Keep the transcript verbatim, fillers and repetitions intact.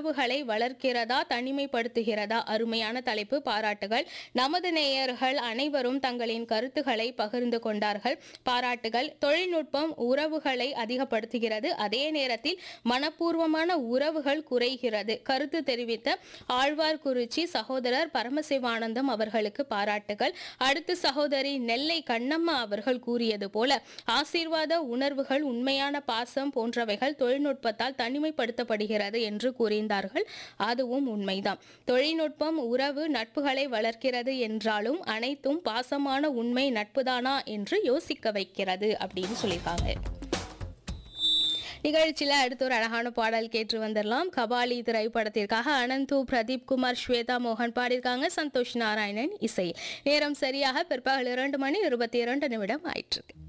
உறவுகளை வளர்க்கிறதா தனிமைப்படுத்துகிறதா? அருமையான தலைப்பு, பாராட்டுகள். நமது நேயர்கள் அனைவரும் தங்களின் கருத்துக்களை பகிர்ந்து கொண்டார்கள். பாராட்டுகள். தொழில்நுட்பம் உறவுகளை அதிகப்படுத்துகிறது, அதே நேரத்தில் மனப்பூர்வமான உறவுகள் குறைகிறது. கருத்து தெரிவித்த ஆழ்வார்குறிச்சி சகோதரர் பரமசிவானந்தம் அவர்களுக்கு பாராட்டுகள். அடுத்து சகோதரி நெல்லை கண்ணம்மா அவர்கள் கூறியது போல ஆசீர்வாத உணர்வுகள், உண்மையான பாசம் போன்றவைகள் தொழில்நுட்பத்தால் தனிமைப்படுத்தப்படுகிறது என்று கூறினார்கள். அதுவும் உண்மைதான். தொழில்நுட்பம் உறவு நட்புகளை வளர்க்கிறது என்றாலும் அனைத்தும் பாசமான உண்மை நட்புதானா என்று யோசிக்க வைக்கிறது அப்படின்னு சொல்லியிருக்காங்க. நிகழ்ச்சியில அடுத்த ஒரு அழகான பாடல் கேட்டு வந்துடலாம். கபாலி திரைப்படத்திற்காக அனந்து, பிரதீப் குமார், ஸ்வேதா மோகன் பாடியிருக்காங்க. சந்தோஷ் நாராயணன் இசை. நேரம் சரியாக பிற்பகல் இரண்டு மணி இருபத்தி இரண்டு நிமிடம் ஆயிற்று.